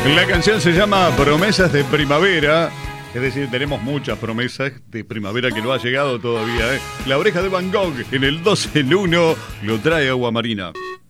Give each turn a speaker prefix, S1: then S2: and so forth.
S1: La canción se llama Promesas de Primavera. Es decir, tenemos muchas promesas de primavera que no ha llegado todavía. La Oreja de Van Gogh en el 12-1 lo trae Agua Marina.